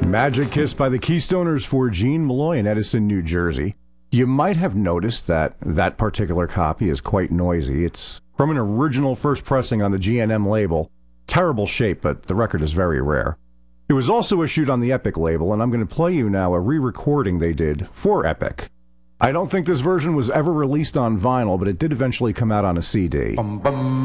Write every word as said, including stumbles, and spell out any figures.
Magic Kiss by the Keystoners for Gene Malloy in Edison, New Jersey. You might have noticed that that particular copy is quite noisy. It's from an original first pressing on the G N M label. Terrible shape, but the record is very rare. It was also issued on the Epic label, and I'm going to play you now a re-recording they did for Epic. I don't think this version was ever released on vinyl, but it did eventually come out on a C D. Bum, bum.